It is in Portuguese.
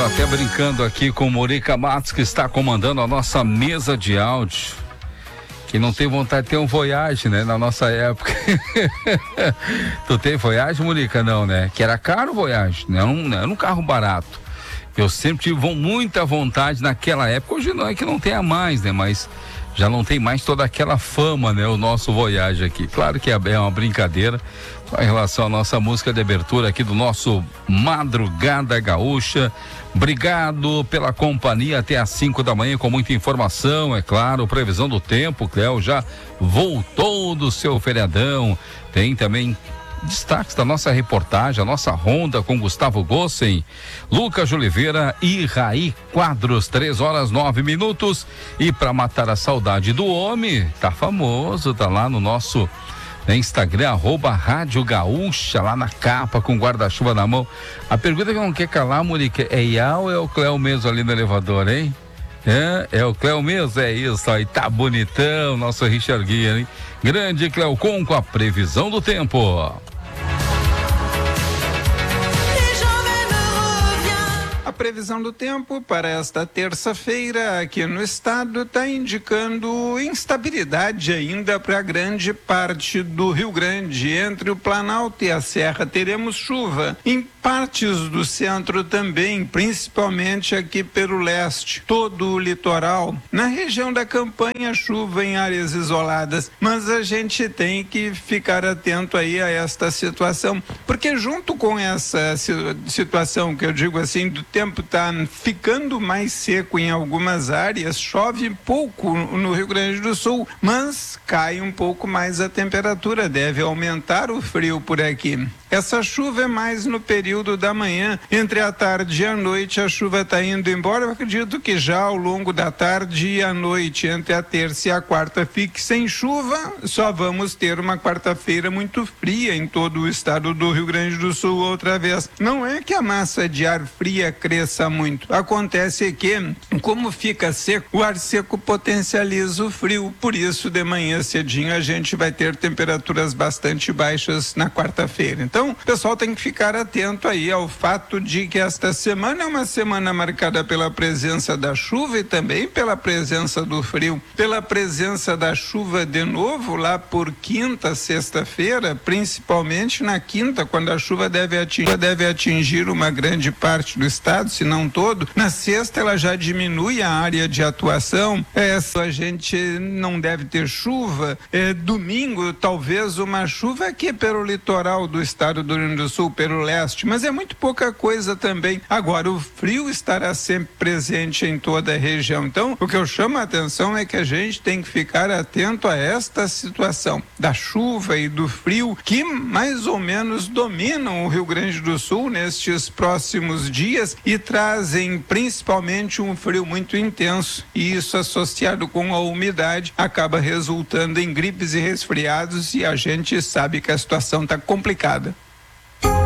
Tô até brincando aqui com o Morica Matos, que está comandando a nossa mesa de áudio. Que não tem vontade de ter um Voyage, né? Na nossa época. Tu tem Voyage, Morica? Não, né? Que era caro o Voyage, não era um carro barato. Eu sempre tive muita vontade naquela época. Hoje não é que não tenha mais, né? Mas já não tem mais toda aquela fama, né? O nosso Voyage aqui. Claro que é uma brincadeira em relação à nossa música de abertura aqui do nosso Madrugada Gaúcha. Obrigado pela companhia até às 5 da manhã com muita informação, é claro, previsão do tempo. Cléo já voltou do seu feriadão. Tem também destaques da nossa reportagem, a nossa ronda com Gustavo Gossen, Lucas de Oliveira e Raí Quadros, 3h09. E para matar a saudade do homem, tá famoso, tá lá no nosso Instagram, @Rádio Gaúcha, lá na capa com guarda-chuva na mão. A pergunta que não quer calar, Murica, é Iau ou é o Cléo mesmo ali no elevador, hein? É o Cléo mesmo, é isso aí, tá bonitão, nosso Richard Guia, hein? Grande Cléo com a previsão do tempo. A previsão do tempo para esta terça-feira aqui no estado está indicando instabilidade ainda para grande parte do Rio Grande. Entre o Planalto e a Serra teremos chuva. Em partes do centro também, principalmente aqui pelo leste, todo o litoral. Na região da Campanha, chuva em áreas isoladas, mas a gente tem que ficar atento aí a esta situação, porque junto com essa situação que eu digo assim, do tempo tá ficando mais seco em algumas áreas, chove pouco no Rio Grande do Sul, mas cai um pouco mais a temperatura, deve aumentar o frio por aqui. Essa chuva é mais no período da manhã, entre a tarde e a noite a chuva está indo embora. Eu acredito que já ao longo da tarde e a noite, entre a terça e a quarta, fique sem chuva. Só vamos ter uma quarta-feira muito fria em todo o estado do Rio Grande do Sul outra vez. Não é que a massa de ar fria cresça muito. Acontece que, como fica seco, o ar seco potencializa o frio. Por isso, de manhã cedinho, a gente vai ter temperaturas bastante baixas na quarta-feira. Então, o pessoal tem que ficar atento aí ao fato de que esta semana é uma semana marcada pela presença da chuva e também pela presença do frio. Pela presença da chuva de novo lá por quinta, sexta-feira, principalmente na quinta, quando a chuva deve atingir uma grande parte do estado, se não todo. Na sexta ela já diminui a área de atuação. A gente não deve ter chuva. Domingo, talvez uma chuva aqui pelo litoral do estado do Rio Grande do Sul, pelo leste, mas é muito pouca coisa também. Agora, o frio estará sempre presente em toda a região. Então, o que eu chamo a atenção é que a gente tem que ficar atento a esta situação da chuva e do frio que mais ou menos dominam o Rio Grande do Sul nestes próximos dias e trazem principalmente um frio muito intenso, e isso associado com a umidade acaba resultando em gripes e resfriados, e a gente sabe que a situação está complicada.